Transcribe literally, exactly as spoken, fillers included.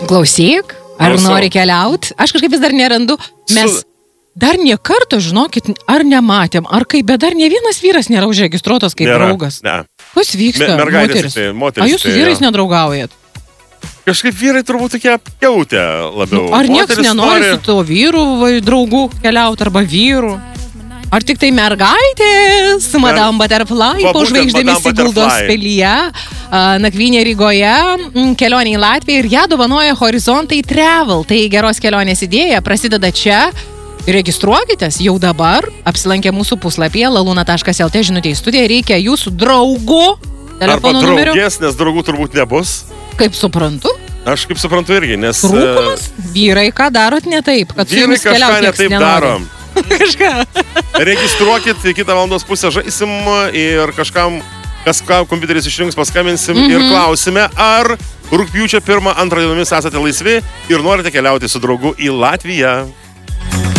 Klausyk, ar Klausau. nori keliauti? Aš kažkaip vis dar nerandu. Mes Su- dar nie kartą, žinokit, ar nematėm, ar kaip, bet dar ne vienas vyras nėra užregistruotas kaip Nėra. draugas. Ne. Kas vyksta, Me- mergaitės moteris? tiktai, moterys A jūs su tiktai, vyrais jo. nedraugaujat? Kažkaip vyrai turbūt tokie apkiautę labiau. Ar nieks Moterys nenori su to vyru vai, draugu keliauti arba vyru? Ar tik tai mergaitės, Madame Butterfly, Va, po būtent žvaigždėmis Madame įguldos Butterfly. pilyje, a, nakvynė Rygoje, m, kelionė į Latviją ir ją dovanoja Horizontai Travel. Tai geros kelionės idėja prasideda čia. Registruokitės jau dabar, apsilankę mūsų puslapyje laluna taškas lt žinutė į studiją, reikia jūsų draugų Arba telefono numeriu. draugės, nes draugų turbūt nebus. Kaip suprantu, Aš kaip suprantu irgi, nes... trūkumas. Vyrai, ką darot ne taip, kad e, su Vyrai jumis kažką keliauti nieks netaip nenori. darom. Kažką. Registruokit, į kitą valandos pusę žaisim ir kažkam, kas ką kompiuteris išrinks, paskambinsim mm -hmm. ir klausime, ar rugpjūčio pirmą, antrą dienomis esate laisvi ir norite keliauti su draugu į Latviją.